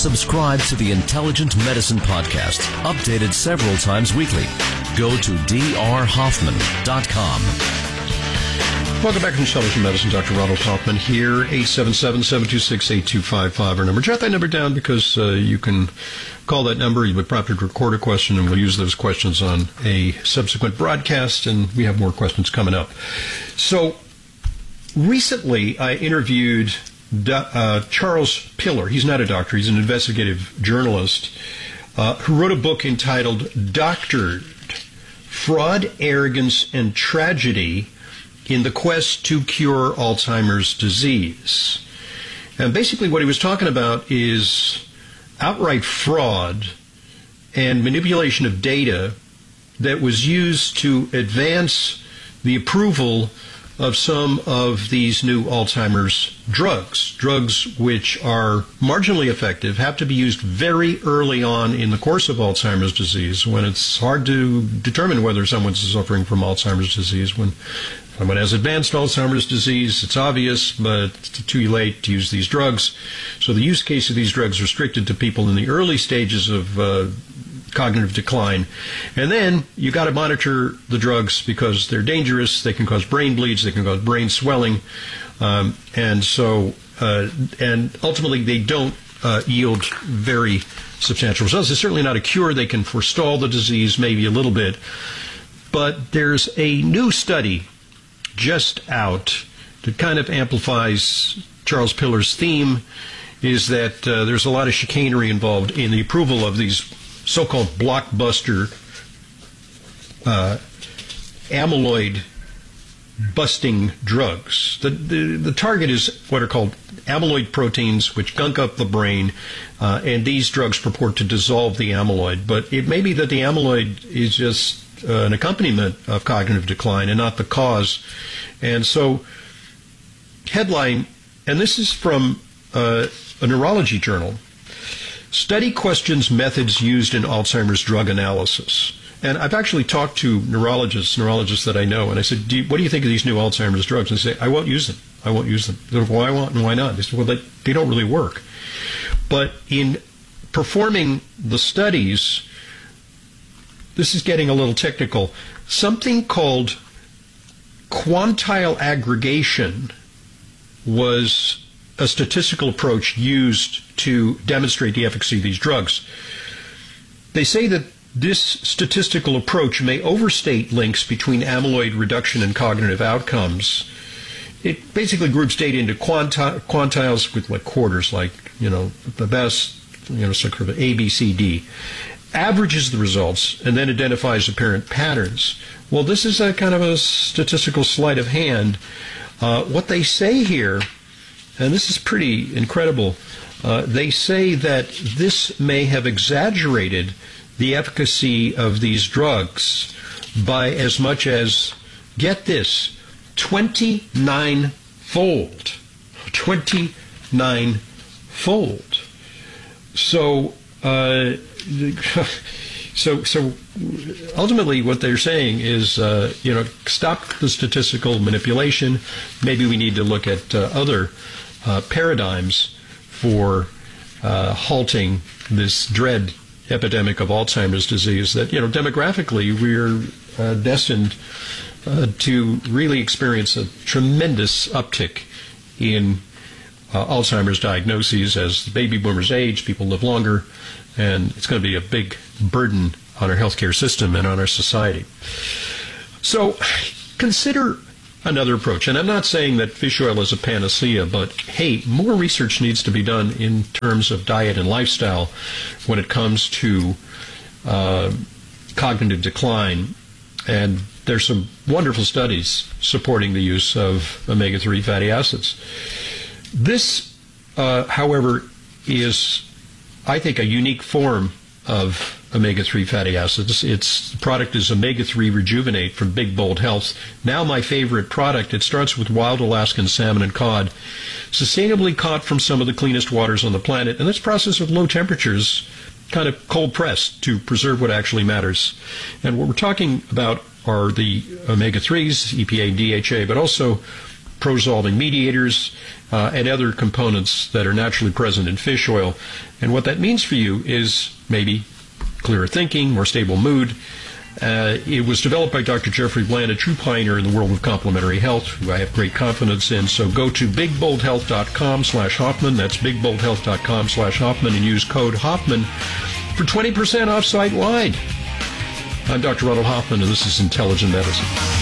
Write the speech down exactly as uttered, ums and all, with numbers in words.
Subscribe to the Intelligent Medicine Podcast, updated several times weekly. Go to d r hoffman dot com. Welcome back to Intelligent Medicine. Doctor Ronald Hoffman here. eight seven seven, seven two six, eight two five five, our number. Jot that number down because uh, you can call that number. You would probably record a question, and we'll use those questions on a subsequent broadcast, and we have more questions coming up. So, recently I interviewed uh, Charles Piller. He's not a doctor. He's an investigative journalist uh, who wrote a book entitled Doctored: Fraud, Arrogance, and Tragedy in the Quest to Cure Alzheimer's Disease. And basically what he was talking about is outright fraud and manipulation of data that was used to advance the approval of some of these new Alzheimer's drugs, drugs which are marginally effective, have to be used very early on in the course of Alzheimer's disease, when it's hard to determine whether someone's suffering from Alzheimer's disease. When someone has advanced Alzheimer's disease, it's obvious, but it's too late to use these drugs. So the use case of these drugs is restricted to people in the early stages of uh, cognitive decline. And then you got to monitor the drugs because they're dangerous. They can cause brain bleeds. They can cause brain swelling. Um, and so, uh, and ultimately they don't uh, yield very substantial results. It's certainly not a cure. They can forestall the disease maybe a little bit. But there's a new study just out that kind of amplifies Charles Piller's theme, is that uh, there's a lot of chicanery involved in the approval of these so-called blockbuster uh, amyloid busting drugs. The, the the target is what are called amyloid proteins, which gunk up the brain, uh, and these drugs purport to dissolve the amyloid. But it may be that the amyloid is just uh, an accompaniment of cognitive decline and not the cause. And so, headline, and this is from uh, a neurology journal: Study questions methods used in Alzheimer's drug analysis. And I've actually talked to neurologists, neurologists that I know, and I said, do you, what do you think of these new Alzheimer's drugs? And they say, I won't use them. I won't use them. They said, why won't and why not? They said, well, they, they don't really work. But in performing the studies, this is getting a little technical, something called quantile aggregation was a statistical approach used to demonstrate the efficacy of these drugs. They say that this statistical approach may overstate links between amyloid reduction and cognitive outcomes. It basically groups data into quanti- quantiles with like quarters, like, you know, the best, you know, sort of A, B, C, D, averages the results, and then identifies apparent patterns. Well, this is a kind of a statistical sleight of hand. Uh, what they say here, and this is pretty incredible, uh, they say that this may have exaggerated the efficacy of these drugs by as much as, get this, twenty-nine fold. twenty-nine fold. So, uh, so, so ultimately what they're saying is, uh, you know, stop the statistical manipulation. Maybe we need to look at uh, other uh, paradigms for uh, halting this dread epidemic of Alzheimer's disease that, you know, demographically we're uh, destined uh, to really experience a tremendous uptick in uh, Alzheimer's diagnoses as the baby boomers age, people live longer, and it's going to be a big burden on our healthcare system and on our society. So consider another approach. And I'm not saying that fish oil is a panacea, but hey, more research needs to be done in terms of diet and lifestyle when it comes to uh, cognitive decline. And there's some wonderful studies supporting the use of omega three fatty acids. This, uh, however, is, I think, a unique form of omega three fatty acids. Its product is omega three Rejuvenate from Big Bold Health. Now my favorite product. It starts with wild Alaskan salmon and cod, sustainably caught from some of the cleanest waters on the planet, and it's processed at low temperatures, kind of cold pressed to preserve what actually matters. And what we're talking about are the omega threes, E P A and D H A, but also prosolving mediators, uh, and other components that are naturally present in fish oil. And what that means for you is maybe clearer thinking, more stable mood. Uh, it was developed by Doctor Jeffrey Bland, a true pioneer in the world of complementary health, who I have great confidence in. So go to big bold health dot com slash Hoffman. That's big bold health dot com slash Hoffman and use code Hoffman for twenty percent off site-wide. I'm Doctor Ronald Hoffman, and this is Intelligent Medicine.